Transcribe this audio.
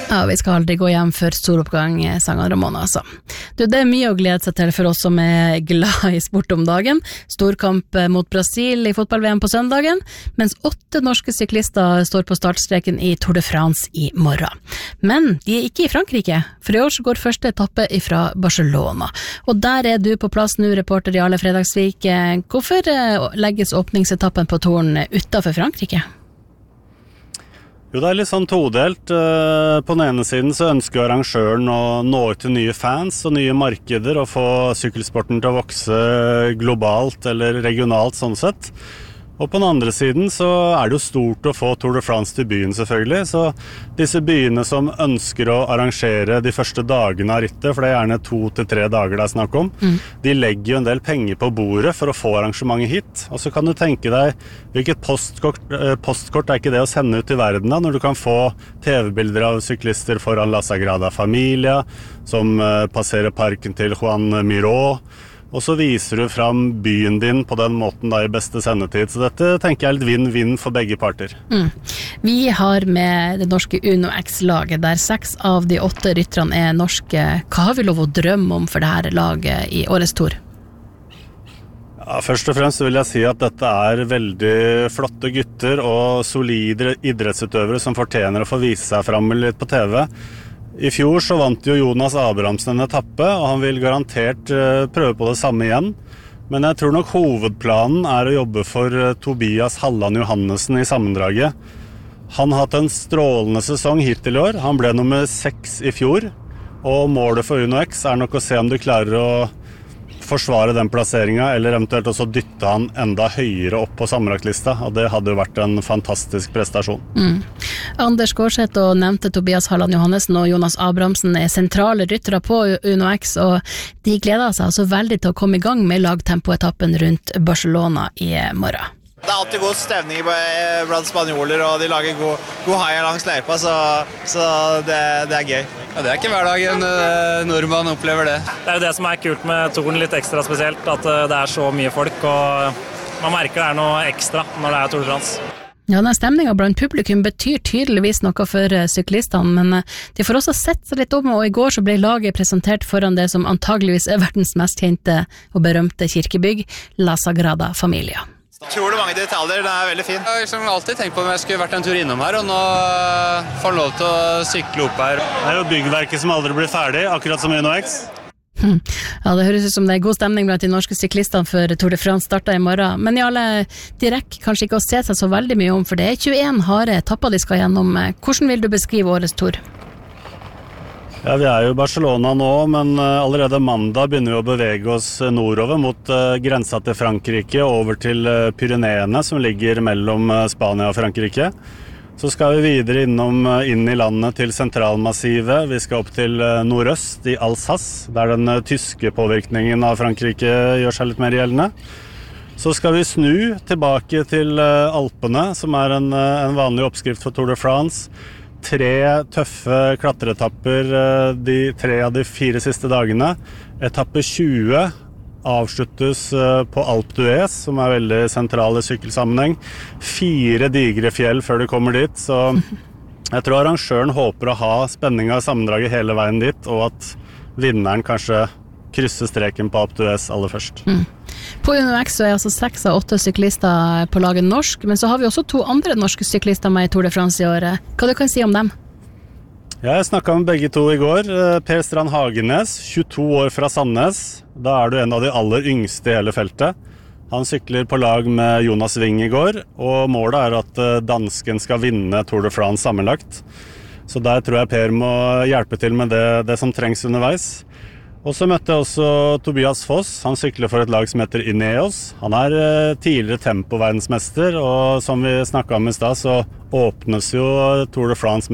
Ja, vi skal aldri gå hjem før storoppgang, sang Ramona, altså. Du, det mye å glede seg til for oss som glad i sport om dagen. Storkamp mot Brasil i fotball-VM på søndagen, mens 8 norske syklister står på startstreken i Tour de France i morgen. Men de ikke i Frankrike, for i år så går første etappe fra Barcelona. Og der du på plass nå, reporter Jarle Fredagsvik. Hvorfor legges åpningsetappen på touren utenfor Frankrike? Jo, det litt sånn todelt. På den ene siden så ønsker arrangøren å nå ut til nye fans og nye markeder og få sykkelsporten til å vokse globalt eller regionalt sånn sett. Og på den andre siden så det jo stort å få Tour de France til byen selvfølgelig, så disse byene som ønsker å arrangere de første dagene av rittet, for det gjerne 2 til 3 dager det snakk om, de legger jo en del penger på bordet for å få arrangementet hit. Og så kan du tenke deg, hvilket postkort ikke det å sende ut i verden da, når du kan få TV-bilder av syklister foran La Sagrada Familia, som passerer parken til Juan Miró, og så viser du fram byen din på den måten da i beste sendetid. Så dette tenker jeg litt vinn-vinn for begge parter. Vi har med det norske Uno X-laget, der 6 av de 8 rytterne norske. Hva har vi lov å drømme om for dette laget i årets Tour? Ja, først og fremst vil jeg si at dette veldig flotte gutter og solide idrettsutøvere som fortjener å få vise seg fram litt på TV. I fjor så vant jo Jonas Abrahamsen en etappe, og han vil garantert prøve på det samme igjen. Men jeg tror nok hovedplanen å jobbe for Tobias Halland Johannessen i sammendraget. Han har hatt en strålende sesong hittil i år. Han ble nummer 6 i fjor, og målet for Uno X nok å se om du klarer å forsvare den plasseringen, eller eventuelt også dytte han enda høyere opp på sammenlagtlista, og det hadde jo vært en fantastisk prestasjon. Anders Gårdseth og nevnte Tobias Halland Johannessen og Jonas Abrahamsen sentrale ryttere på Uno X, og de gleder seg altså veldig til å komme i gang med lagtempoetappen rundt Barcelona i morgen. Det alltid god stemning blant spanjoler, og de lager god haia langs løypa, så det gøy. Ja, det ikke hver dag en nordmann opplever det. Det jo det som kult med touren, litt ekstra spesielt, at det så mye folk, og man merker det noe ekstra når det Tour de France. Ja, den stemningen blant publikum betyr tydeligvis noe for syklistene, men de får også sett seg litt om, og i går så ble laget presentert foran det som antageligvis verdens mest kjente og berømte kirkebygg, La Sagrada Familia. Utrolig mange detaljer, den veldig fin. Jeg har alltid tenkt på om jeg skulle vært en tur innom her, og nå får jeg lov til å sykle opp her. Det jo byggverket som aldri blir ferdig, akkurat som Uno X. Ja, det høres ut som det god stemning blant de norske syklistene før Tour de France starter i morgen. Men Jarle, de rekker kanskje ikke å se seg så veldig mye om, for det 21 harde etapper de skal gjennom. Hvordan vil du beskrive årets Tour? Ja, vi jo i Barcelona nå, men allerede mandag begynner vi å bevege oss nordover mot grensa til Frankrike, over til Pyreneene som ligger mellom Spania og Frankrike. Så skal vi videre inn i landet til sentralmassivet. Vi skal opp til nordøst i Alsace, der den tyske påvirkningen av Frankrike gjør seg litt mer gjeldende. Så skal vi snu tilbake til Alpene, som en vanlig oppskrift for Tour de France. 3 tøffe klatreetapper de 3 av de 4 siste dagene. Etappe 20 avsluttes på Alpe d'Huez, som veldig sentral i sykkelsammenheng. 4 digre fjell før du kommer dit, så jeg tror arrangøren håper å ha spenning av sammendraget hele veien dit, og at vinneren kanskje krysser streken på Alpe d'Huez aller først. På Uno X så altså 6 av 8 syklister på laget norsk, men så har vi også 2 andre norske syklister med i Tour de France i året. Hva du kan si om dem? Jeg snakket med begge 2 i går. Per Strand Hagenes, 22 år fra Sandnes. Da du en av de aller yngste i hele feltet. Han sykler på lag med Jonas Wing i går, og målet at dansken skal vinne Tour de France sammenlagt. Så der tror jeg Per må hjelpe til med det som trengs underveis. Og så møtte jeg også Tobias Foss. Han sykler for et lag som heter Ineos. Han tidligere tempoverdensmester, og som vi snakket om i sted, så åpnes jo Tour de France